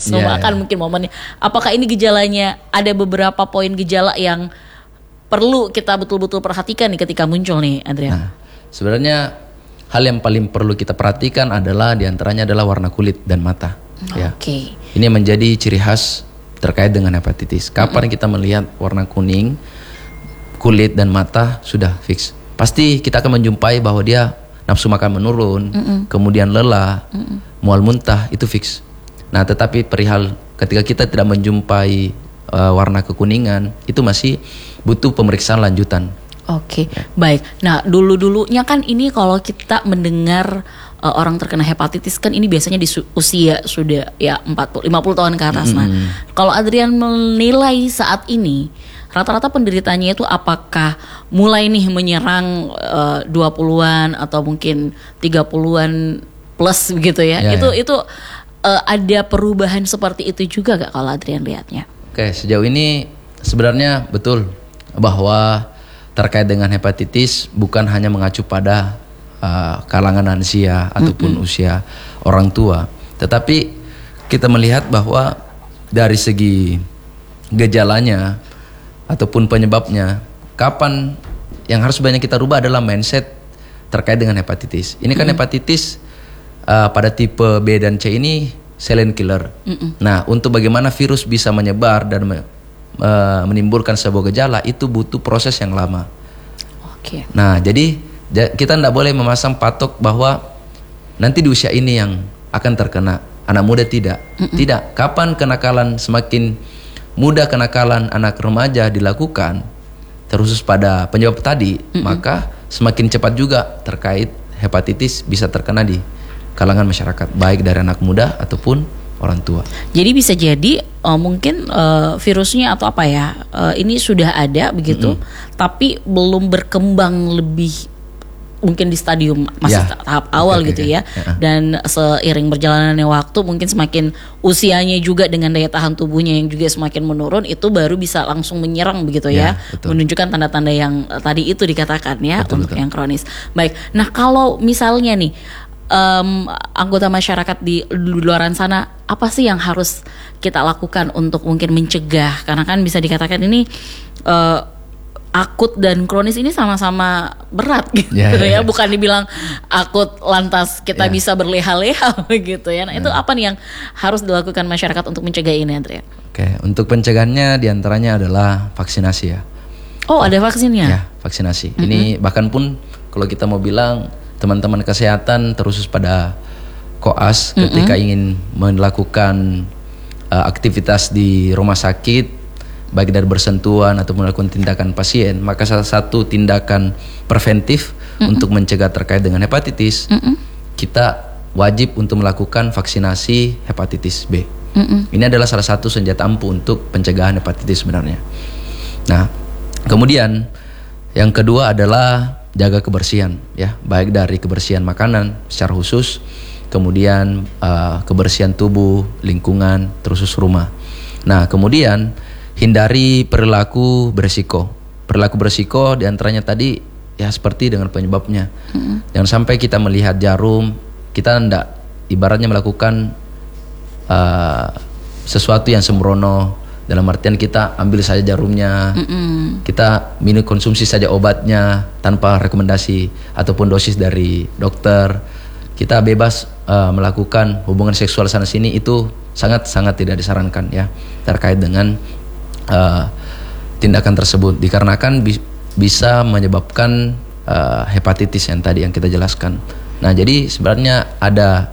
semua kan mungkin momennya. Apakah ini gejalanya, ada beberapa poin gejala yang perlu kita betul-betul perhatikan nih ketika muncul nih, Adrian? Nah, sebenarnya hal yang paling perlu kita perhatikan adalah diantaranya adalah warna kulit dan mata. Oke. Ini menjadi ciri khas terkait dengan hepatitis. Kapan kita melihat warna kuning, kulit dan mata sudah fix. Pasti kita akan menjumpai bahwa dia nafsu makan menurun, kemudian lelah, mual muntah, itu fix. Nah, tetapi perihal ketika kita tidak menjumpai warna kekuningan, itu masih butuh pemeriksaan lanjutan. Oke, baik. Nah, dulu-dulunya kan ini kalau kita mendengar orang terkena hepatitis kan ini biasanya di usia sudah ya 50 tahun ke atas. Nah, kalau Adrian menilai saat ini rata-rata penderitanya itu apakah mulai nih menyerang 20-an atau mungkin 30-an plus begitu ya? Itu ada perubahan seperti itu juga gak kalau Adrian lihatnya? Oke, sejauh ini sebenarnya betul bahwa terkait dengan hepatitis bukan hanya mengacu pada kalangan lansia ataupun usia orang tua, tetapi kita melihat bahwa dari segi gejalanya ataupun penyebabnya, kapan yang harus banyak kita rubah adalah mindset terkait dengan hepatitis. Ini kan hepatitis pada tipe B dan C ini silent killer. Nah, untuk bagaimana virus bisa menyebar dan menimbulkan sebuah gejala itu butuh proses yang lama. Oke. Nah, jadi kita tidak boleh memasang patok bahwa nanti di usia ini yang akan terkena, anak muda tidak. Tidak. Kapan kenakalan semakin mudah, kenakalan anak remaja dilakukan terkhusus pada penyebab tadi, maka semakin cepat juga terkait hepatitis bisa terkena di kalangan masyarakat, baik dari anak muda ataupun orang tua. Jadi bisa jadi mungkin virusnya atau apa ya, ini sudah ada begitu, tapi belum berkembang lebih, mungkin di stadium masih tahap awal gitu ya. Dan seiring berjalannya waktu mungkin semakin usianya juga dengan daya tahan tubuhnya yang juga semakin menurun, itu baru bisa langsung menyerang begitu ya. Menunjukkan tanda-tanda yang tadi itu dikatakan ya, untuk yang kronis. Baik. Nah, kalau misalnya nih anggota masyarakat di luaran sana, apa sih yang harus kita lakukan untuk mungkin mencegah? Karena kan bisa dikatakan ini akut dan kronis ini sama-sama berat gitu ya. Bukan dibilang akut lantas kita bisa berleha-leha gitu ya. Nah, itu apa nih yang harus dilakukan masyarakat untuk mencegah ini, Andrea? Oke, untuk pencegahannya diantaranya adalah vaksinasi ya. Oh, ada vaksinnya? Ya, vaksinasi. Ini bahkan pun kalau kita mau bilang teman-teman kesehatan terkhusus pada koas ketika ingin melakukan aktivitas di rumah sakit, baik dari bersentuhan atau melakukan tindakan pasien, maka salah satu tindakan preventif untuk mencegah terkait dengan hepatitis, kita wajib untuk melakukan vaksinasi hepatitis B. Ini adalah salah satu senjata ampuh untuk pencegahan hepatitis sebenarnya. Nah, kemudian yang kedua adalah jaga kebersihan ya, baik dari kebersihan makanan secara khusus, kemudian kebersihan tubuh, lingkungan, terkhusus rumah. Nah, kemudian hindari perilaku beresiko. Perilaku beresiko diantaranya tadi ya seperti dengan penyebabnya. Jangan sampai kita melihat jarum, kita hendak ibaratnya melakukan sesuatu yang sembrono. Dalam artian kita ambil saja jarumnya, kita minum konsumsi saja obatnya tanpa rekomendasi ataupun dosis dari dokter. Kita bebas melakukan hubungan seksual sana sini, itu sangat-sangat tidak disarankan ya terkait dengan tindakan tersebut, dikarenakan bisa menyebabkan hepatitis yang tadi yang kita jelaskan. Nah, jadi sebenarnya ada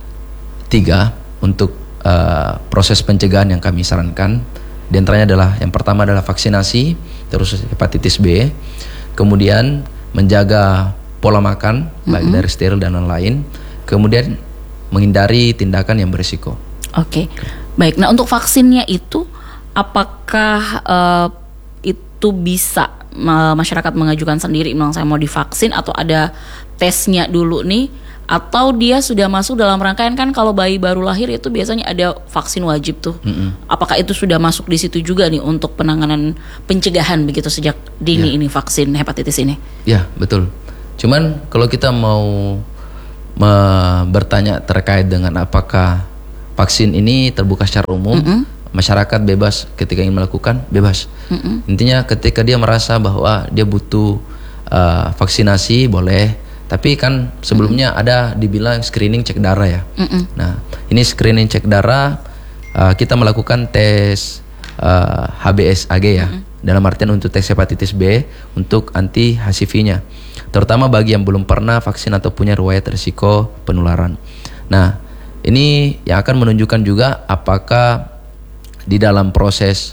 3 untuk proses pencegahan yang kami sarankan. Di antaranya adalah yang pertama adalah vaksinasi, terus hepatitis B, kemudian menjaga pola makan baik dari steril dan lain-lain, kemudian menghindari tindakan yang berisiko. Oke. Baik. Nah, untuk vaksinnya itu apakah itu bisa masyarakat mengajukan sendiri, bilang saya mau divaksin, atau ada tesnya dulu nih? Atau dia sudah masuk dalam rangkaian, kan kalau bayi baru lahir itu biasanya ada vaksin wajib tuh. Apakah itu sudah masuk di situ juga nih untuk penanganan pencegahan begitu sejak dini ini vaksin hepatitis ini? Ya, betul. Cuman kalau kita mau bertanya terkait dengan apakah vaksin ini terbuka secara umum, masyarakat bebas ketika ingin melakukan, bebas. Intinya ketika dia merasa bahwa dia butuh vaksinasi boleh, tapi kan sebelumnya ada dibilang screening cek darah ya. Nah, ini screening cek darah, kita melakukan tes HBsAg ya, dalam artian untuk tes hepatitis B untuk anti HCV-nya, terutama bagi yang belum pernah vaksin atau punya riwayat risiko penularan. Nah, ini yang akan menunjukkan juga apakah di dalam proses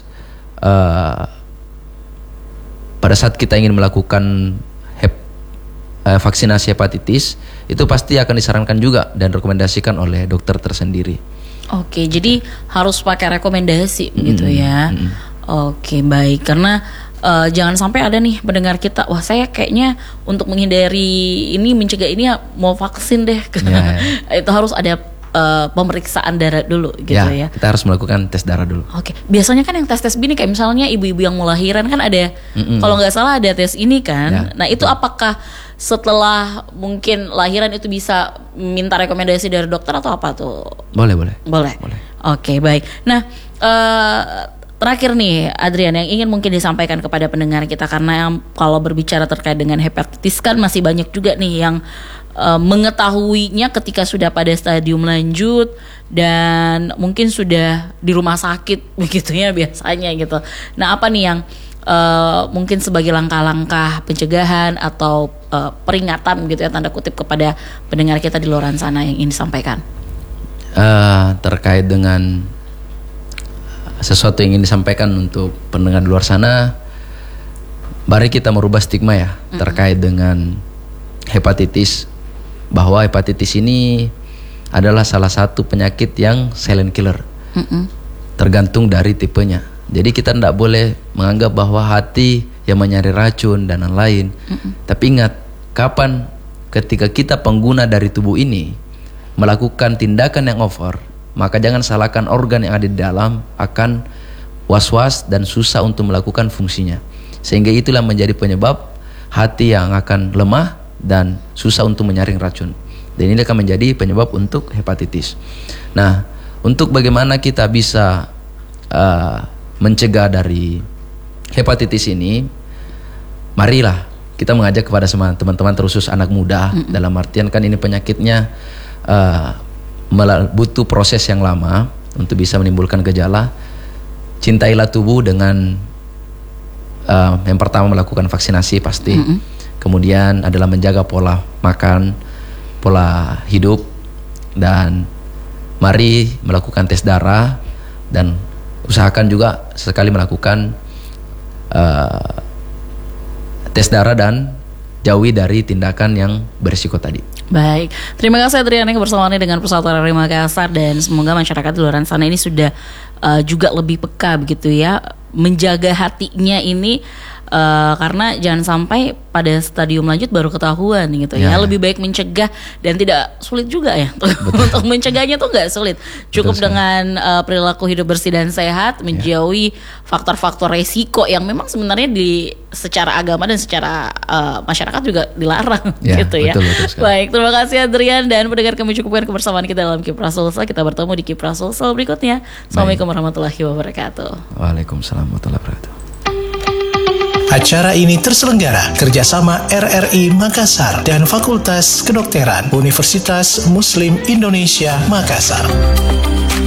pada saat kita ingin melakukan vaksinasi hepatitis, itu pasti akan disarankan juga dan rekomendasikan oleh dokter tersendiri. Oke, jadi harus pakai rekomendasi gitu ya. Oke, baik. Karena jangan sampai ada nih pendengar kita, wah saya kayaknya untuk menghindari ini, mencegah ini ya mau vaksin deh. Itu harus ada pemeriksaan darah dulu gitu ya. Kita harus melakukan tes darah dulu. Oke, biasanya kan yang tes begini kayak misalnya ibu-ibu yang mau lahiran kan ada, kalau nggak salah ada tes ini kan. Nah itu apakah setelah mungkin lahiran itu bisa minta rekomendasi dari dokter atau apa tuh? Boleh. Oke, baik. Nah terakhir nih Adrian, yang ingin mungkin disampaikan kepada pendengar kita, karena kalau berbicara terkait dengan hepatitis kan masih banyak juga nih yang mengetahuinya ketika sudah pada stadium lanjut dan mungkin sudah di rumah sakit begitu ya biasanya gitu. Nah apa nih yang mungkin sebagai langkah-langkah pencegahan atau peringatan gitu ya, tanda kutip, kepada pendengar kita di luar sana yang ingin disampaikan? Terkait dengan sesuatu yang ingin disampaikan untuk pendengar di luar sana, mari kita merubah stigma ya terkait dengan hepatitis, bahwa hepatitis ini adalah salah satu penyakit yang silent killer, tergantung dari tipenya. Jadi kita tidak boleh menganggap bahwa hati yang mencari racun dan lain-lain. Tapi ingat, kapan ketika kita pengguna dari tubuh ini melakukan tindakan yang over, maka jangan salahkan organ yang ada di dalam akan was-was dan susah untuk melakukan fungsinya. Sehingga itulah menjadi penyebab hati yang akan lemah dan susah untuk menyaring racun. Dan ini akan menjadi penyebab untuk hepatitis. Nah, untuk bagaimana kita bisa mencegah dari hepatitis ini, marilah kita mengajak kepada semua teman-teman, terkhusus anak muda, dalam artian kan ini penyakitnya butuh proses yang lama untuk bisa menimbulkan gejala. Cintailah tubuh dengan yang pertama melakukan vaksinasi pasti. Kemudian adalah menjaga pola makan, pola hidup, dan mari melakukan tes darah, dan usahakan juga sekali melakukan tes darah dan jauhi dari tindakan yang berisiko tadi. Baik, terima kasih Adrian yang bersama dengan Persatuan RRI Makassar, dan semoga masyarakat di luar sana ini sudah juga lebih peka begitu ya, menjaga hatinya ini. Karena jangan sampai pada stadium lanjut baru ketahuan gitu ya. Lebih baik mencegah, dan tidak sulit juga ya untuk mencegahnya tuh nggak sulit. Cukup dengan perilaku hidup bersih dan sehat, menjauhi faktor-faktor resiko yang memang sebenarnya secara agama dan secara masyarakat juga dilarang gitu ya. Betul baik, terima kasih Adrian, dan pendengar, kami cukupkan kebersamaan kita dalam Kiprah Sulsel. Kita bertemu di Kiprah Sulsel berikutnya. Assalamualaikum warahmatullahi wabarakatuh. Waalaikumsalam warahmatullahi wabarakatuh. Acara ini terselenggara kerjasama RRI Makassar dan Fakultas Kedokteran Universitas Muslim Indonesia Makassar.